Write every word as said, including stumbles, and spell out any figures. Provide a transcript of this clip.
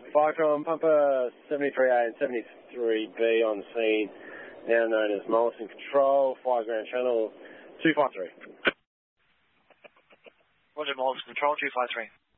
Firecon, Pumper seventy-three A and seventy-three B on scene, now known as Mollison Control, Fire Ground Channel two five three. Roger, Mollison Control two five three.